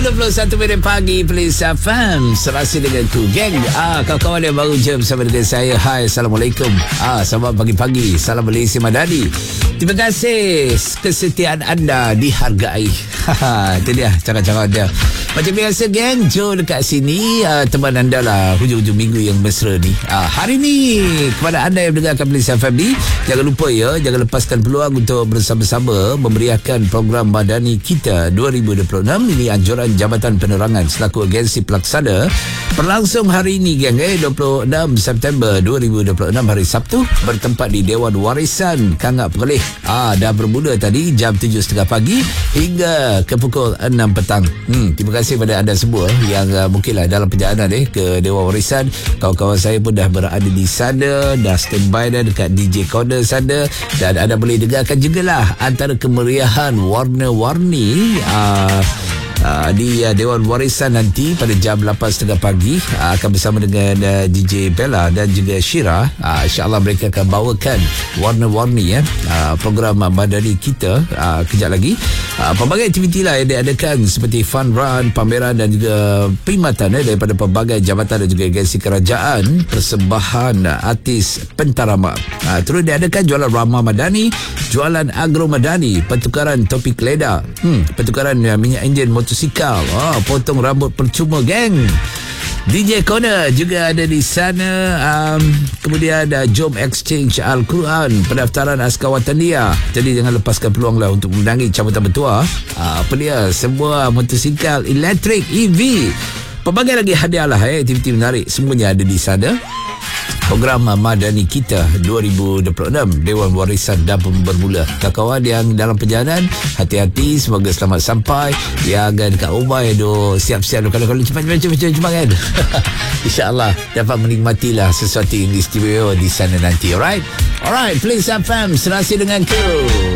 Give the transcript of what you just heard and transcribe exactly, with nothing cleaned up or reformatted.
dua puluh satu minit pagi, Please F M. Serasi dengan ku, geng. Ah, kawan-kawan yang baru je bersama dengan saya. Hai, Assalamualaikum. Ah, selamat pagi-pagi. Salam Malaysia Madani. Terima kasih kesetiaan anda dihargai. Haha, itu dia cara-cara dia. Macam biasa, geng, jom dekat sini uh, teman anda lah hujung-hujung minggu yang mesra ni. Uh, hari ni kepada anda yang mendengarkan Please F M ni, jangan lupa ya, jangan lepaskan peluang untuk bersama-sama memeriahkan program Madani kita dua ribu dua puluh enam. Ini anjuran Jabatan Penerangan selaku agensi pelaksana berlangsung hari ini, geng, eh dua puluh enam September dua ribu dua puluh enam, hari Sabtu, bertempat di Dewan Warisan Kangap Perlis. Ah, dah bermula tadi jam tujuh tiga puluh pagi hingga ke pukul enam petang. Hmm, terima kasih pada anda semua yang uh, mungkinlah dalam perjalanan eh ke Dewan Warisan. Kawan-kawan saya pun dah berada di sana, dah standby dah dekat D J Corner sana, dan anda boleh dengarkan jugalah antara kemeriahan warna-warni uh, Uh, di uh, Dewan Warisan nanti pada jam lapan tiga puluh pagi uh, akan bersama dengan uh, D J Bella dan juga Shira. uh, InsyaAllah mereka akan bawakan warna-warni ya, uh, program uh, Madani kita uh, kejap lagi. uh, Pelbagai aktiviti lah yang diadakan seperti fun run, pameran dan juga perkhidmatan eh, daripada pelbagai jabatan dan juga agensi kerajaan, persembahan uh, artis pentarama. uh, Terus diadakan jualan Ramah Madani, jualan Agro Madani, pertukaran topi keleda, hmm, pertukaran uh, minyak enjin motosikal, oh, potong rambut percuma, geng. D J Corner juga ada di sana. Um, kemudian ada Jom Exchange Al-Quran, pendaftaran askar watania. Jadi jangan lepaskan peluang lah untuk menangi cabutan bertuah. Uh, apa dia, semua motosikal elektrik E V. Pelbagai lagi hadiah lah, eh, aktiviti menarik, semuanya ada di sana. Program Madani kita dua ribu dua puluh enam, Dewan Warisan dah bermula. Kawan-kawan yang dalam perjalanan, hati-hati, semoga selamat sampai. Yang dekat rumah itu siap-siap kalau-kalau cepat-cepat kan. InsyaAllah dapat menikmatilah sesuatu yang istimewa di sana nanti. Alright? Alright, Please F M serasi dengan ku.